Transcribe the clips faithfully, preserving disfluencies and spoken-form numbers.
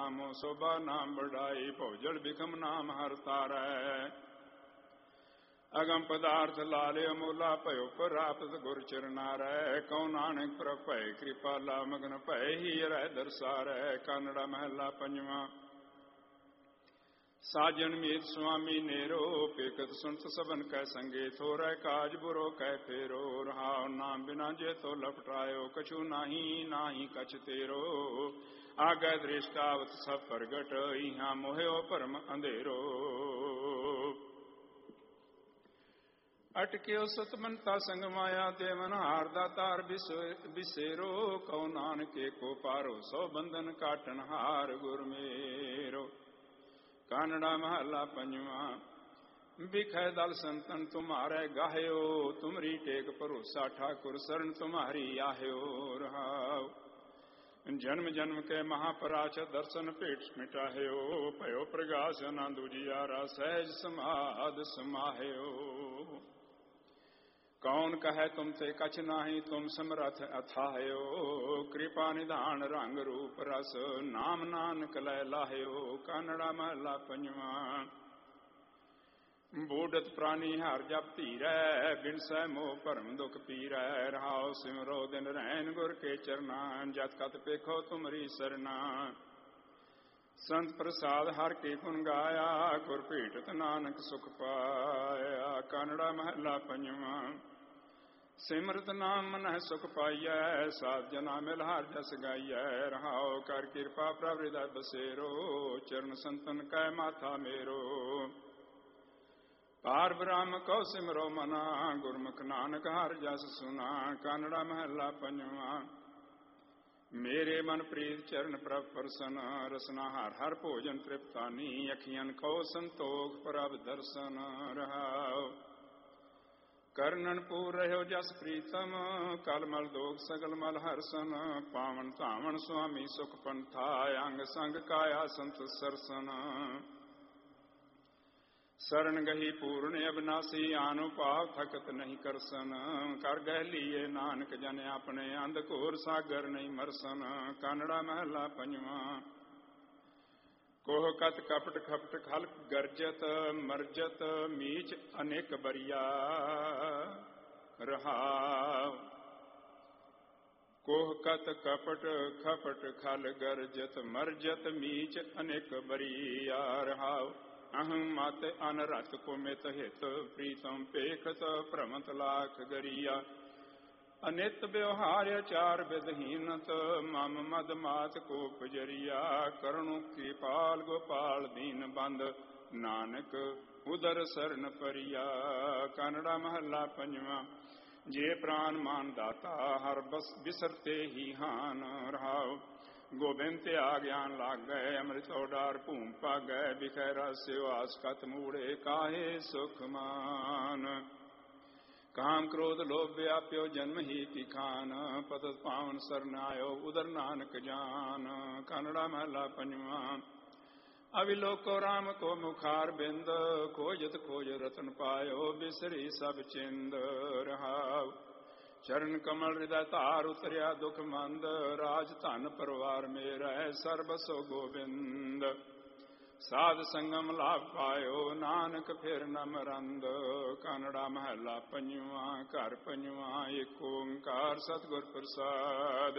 ਨਾਮੋ ਸੋਭਾ ਨਾਮ ਬੜਾਈ, ਭੋਜਲ ਬਿਖਮ ਨਾਮ ਹਰ ਤਾਰੈ। ਅਗਮ ਪਦਾਰਥ ਲਾਲੇ ਅਮੋਲਾ, ਭਇਓ ਪ੍ਰਾਪਤ ਗੁਰ ਚਰਨਾਰੈ। ਕਉ ਨਾਨਕ ਪ੍ਰਭ ਭੈ ਕਿਰਪਾਲਾ, ਮਗਨ ਭੈ ਹੀ ਰਹਿ ਦਰਸਾਰੈ। ਕਾਨੜਾ ਮਹਲਾ ਪੰਜਵਾਂ। ਸਾਜਨ ਮੀਤ ਸੁਆਮੀ ਨੇਰੋ, ਪੇਖਤ ਸੁਨਤ ਸਭਨ ਕੈ ਸੰਗੇ। ਥੋਰੈ ਕਾਜ ਬੁਰੋ ਕੈ ਫੇਰੋ, ਰਹਾਉ ਨਾਮ ਬਿਨਾ ਜੇ ਤੋ ਲਪਟਾਇਓ। ਕਛੂ ਨਾਹੀ ਨਾਹੀ ਕਛ ਤੇਰੋ, ਆਗੈ ਦ੍ਰਿਸ਼ਟਾਵਤ ਸਭ ਪ੍ਰਗਟ। ਇਹਾਂ ਮੋਹਿਓ ਭਰਮ ਅੰਧੇਰੋ, ਅਟਕਿਓ ਸਤਮਨਤਾ ਸੰਗ ਮਾਇਆ। ਦੇਵਨ ਹਾਰ ਦਾ ਤਾਰ ਬਿਸੇਰੋ, ਕਉ ਨਾਨਕੇ ਕੋ ਪਾਰੋ। ਸੋ ਬੰਧਨ ਕਾਟਨ ਹਾਰ ਗੁਰ ਮੇਰੋ। ਕਾਨੜਾ ਮਹਲਾ ਪੰਜਵਾਂ। ਬਿਖੈ ਦਲ ਸੰਤਨ ਤੁਮਾਰੇ ਗਾਹਿਓ, ਤੁਮਰੀ ਟੇਕ ਭਰੋਸਾ ਠਾਕੁਰ। ਸਰਨ ਤੁਮਾਰੀ ਆਹਿਓ, ਰਹਾਉ ਜਨਮ ਜਨਮ ਕੇ ਮਹਾਪਰਾਚ। ਦਰਸ਼ਨ ਭੇਟ ਮਿਟਾਹਿਓ, ਭਇਓ ਪ੍ਰਗਾਸ ਆਨੰਦ ਉਜਿਆਰਾ। ਸਹਿਜ ਸਮਾਧ ਸਮਾਹਿਓ, ਕੌਣ ਕਹੈ ਤੁਮ ਤੇ ਕਛ ਨਾਹੀ। ਤੁਮ ਸਮਰਥ ਅਥਾਹਿਓ, ਕਿਰਪਾ ਨਿਧਾਨ ਰੰਗ ਰੂਪ ਰਸ। ਨਾਮ ਨਾਨਕ ਲੈ ਲਾਹਿਓ। ਕਾਨੜਾ ਮਹਲਾ ਪੰਜਵਾਂ। ਬੂਢਤ ਪ੍ਰਾਨੀ ਹਰ ਜਪ ਧੀਰੈ, ਬਿਨਸੈ ਮੋਹ ਭਰਮ ਦੁਖ ਪੀਰੈ। ਰਹਾਉ ਸਿਮਰੋ ਦਿਨ ਰੈਣ ਗੁਰ ਕੇ ਚਰਨਾ। ਜਤ ਕਤ ਪੇਖੋ ਤੁਮਰੀ ਸਰਨਾ। ਸੰਤ ਪ੍ਰਸਾਦ ਹਰ ਕੇ ਗੁਣ ਗਾਇਆ, ਗੁਰ ਭੇਟਤ ਨਾਨਕ ਸੁਖ ਪਾਇਆ। ਕਾਨੜਾ ਮਹਲਾ ਪੰਜਵਾਂ। ਸਿਮਰਤ ਨਾਮ ਮਨਹਿ ਸੁਖ ਪਾਈਐ, ਸਾਧ ਜਨਾ ਮਿਲ ਹਰ ਜਸ ਗਾਈਐ। ਰਹਾਉ ਕਰ ਕਿਰਪਾ ਪ੍ਰਭ ਹਿਰਦੈ ਬਸੇਰੋ, ਚਰਨ ਸੰਤਨ ਕੈ ਮਾਥਾ ਮੇਰੋ। ਪਾਰ ਬ੍ਰਹਮ ਕਉ ਸਿਮਰੋ ਮਨਾ, ਗੁਰਮੁਖ ਨਾਨਕ ਹਰ ਜਸ ਸੁਨਾ। ਕਾਨੜਾ ਮਹਲਾ ਪੰਜਵਾਂ। ਮੇਰੇ ਮਨ ਪ੍ਰੀਤ ਚਰਨ ਪ੍ਰਭ ਪਰਸਨ, ਰਸਨਾ ਹਰ ਹਰ ਭੋਜਨ ਤ੍ਰਿਪਤਾਨੀ। ਅਖੀਆਂ ਕਉ ਸੰਤੋਖ ਪ੍ਰਭ ਦਰਸ਼ਨ। ਰਹਾਉ ਕਰਨਨ ਪੂਰ ਰਹਿਓ ਜਸ ਪ੍ਰੀਤਮ, ਕਲ ਮਲ ਦੋਖ ਸਗਲ ਮਲ ਹਰਸਨ। ਪਾਵਨ ਧਾਵਨ ਸੁਆਮੀ ਸੁਖ ਪੰਥਾ, ਅੰਗ ਸੰਗ ਕਾਇਆ ਸੰਤ ਸਰਸਨ। ਸਰਨ ਗਹੀ ਪੂਰਨ ਅਬਨਾਸੀ, ਆਨੁ ਭਾਵ ਥਕਤ ਨਹੀਂ ਕਰਸਨ। ਕਰ ਗਹਿ ਲੀਏ ਨਾਨਕ ਜਨ ਆਪਣੇ, ਅੰਧ ਘੋਰ ਸਾਗਰ ਨਹੀਂ ਮਰਸਨ। ਕਾਨੜਾ ਮਹਲਾ ਪੰਜਵਾਂ। ਕੋਹ ਕਤ ਕਪਟ ਖਪਟ ਖਲਕ ਗਰਜਤ, ਮਰਜਤ ਮੀਚ ਅਨੇਕ ਬਰੀਆ। ਰਹਾਉ ਕੋਹ ਕਤ ਕਪਟ ਖਪਟ ਖਲ ਗਰਜਤ, ਮਰਜਤ ਮੀਚ ਅਨੇਕ ਬਰੀਆ। ਰਹਾਉ ਅਹੰ ਮਤ ਅਨਰਤ ਕੋ ਮਿਤ ਹਿਤ, ਪ੍ਰੀਤਮ ਪੇਖਤ ਭ੍ਰਮਤ ਲਾਖ ਗਰੀਆ। ਅਨਿਤ ਵਿਵਹਾਰ ਆਚਾਰ ਵਿਦਹੀਨਤ, ਮਮ ਮਦ ਮਾਤ ਕੋ ਪੁਜਰੀਆ। ਕਰੁਣ ਕਿਰਪਾਲ ਗੋਪਾਲ ਦੀਨ ਬੰਦ, ਨਾਨਕ ਉਦਰ ਸਰਨ ਪਰਿਆ। ਕਾਨੜਾ ਮਹਲਾ ਪੰਜਵਾਂ। ਜੇ ਪ੍ਰਾਨ ਮਾਨ ਦਾਤਾ, ਹਰ ਬਸ ਬਿਸਰਤੇ ਹੀ ਹਾਨ। ਰਹਾਉ ਗੋਬਿੰਦ ਤੇ ਆ ਗਿਆਨ ਲਾਗੈ, ਅੰਮ੍ਰਿਤ ਉਡਾਰ ਭੂਮ ਭਾਗੈ। ਬਿਖੈ ਰਸ ਵਾਸ ਕਤ ਮੂੜੇ, ਕਾਹੇ ਸੁਖ ਮਾਨ। ਕਾਮ ਕ੍ਰੋਧ ਲੋਭ ਵਿਆਪਿਓ, ਜਨਮ ਹੀ ਕੀ ਖਾਨ। ਪਤਤ ਪਾਵਨ ਸਰਨ ਆਇਓ, ਉਦਰ ਨਾਨਕ ਜਾਨ। ਕਾਨੜਾ ਮਹਲਾ ਪੰਜਵਾਂ। ਅਵਿਲੋਕੋ ਰਾਮ ਕੋ ਮੁਖਾਰ ਬਿੰਦ, ਖੋਜਤ ਖੋਜ ਰਤਨ ਪਾਇਓ। ਬਿਸਰੀ ਸਭ ਚਿੰਦ। ਰਹਾਉ ਚਰਨ ਕਮਲ ਹਿਰਦੈ ਧਾਰ, ਉਤਰਿਆ ਦੁਖ ਮੰਦ। ਰਾਜ ਧਨ ਪਰਿਵਾਰ ਮੇਰਾ, ਸਰਬਸੋ ਗੋਬਿੰਦ। ਸਾਧ ਸੰਗਮ ਲਾਭ ਪਾਇਓ, ਨਾਨਕ ਫਿਰ ਨ ਮਰੰਦ। ਕਾਨੜਾ ਮਹਲਾ ਪੰਜਵਾਂ। ਘਰ ਪੰਜਵਾਂ। ਏਕ ਓੰਕਾਰ ਸਤਿਗੁਰ ਪ੍ਰਸਾਦ।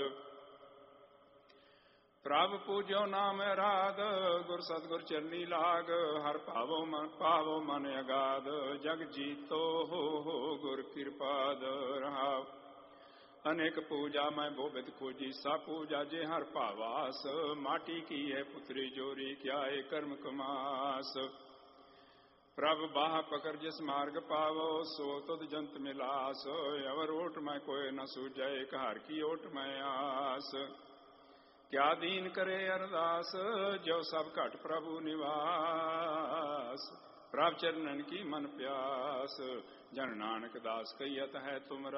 ਪ੍ਰਭ ਪੂਜੋ ਨਾਮ ਰਾਧ, ਗੁਰ ਸਤਿਗੁਰ ਚਰਨੀ ਲਾਗ। ਹਰ ਭਾਵੋ ਮਨ ਪਾਵੋ ਮਨ ਅਗਾਧ, ਜਗ ਜੀਤੋ ਹੋ ਹੋ ਗੁਰ ਕਿਰਪਾਦ। ਰਹਾਉ ਅਨੇਕ ਪੂਜਾ ਮੈਂ ਬੋਬਿਤ ਖੋਜੀ, ਸਾ ਪੂਜਾ ਜੇ ਹਰ ਭਾਵਾਸ। ਮਾਟੀ ਕੀ ਹੈ ਪੁਤਰੀ ਜੋਰੀ, ਕਿਆ ਏ ਕਰਮ ਕਮਾਸ। ਪ੍ਰਭ ਬਾਹ ਪਕੜ ਜਿਸ ਮਾਰਗ ਪਾਵੋ, ਸੋ ਤੁਧ ਜੰਤ ਮਿਲਾਸ। ਅਵਰ ਓਟ ਮੈਂ ਕੋਇ ਨ ਸੂਝੈ, ਹਰ ਕੀ ਓਟ ਮੈਂ ਆਸ। ਕਿਆ ਦੀਨ ਕਰੇ ਅਰਦਾਸ, ਜੋ ਸਭ ਘਟ ਪ੍ਰਭੂ ਨਿਵਾਸ। ਪ੍ਰਭ ਚਰਨਨ ਕੀ ਮਨ ਪਿਆਸ, ਜਨ ਨਾਨਕ ਦਾਸ ਕਹੀਅਤ ਹੈ ਤੁਮਰਾ।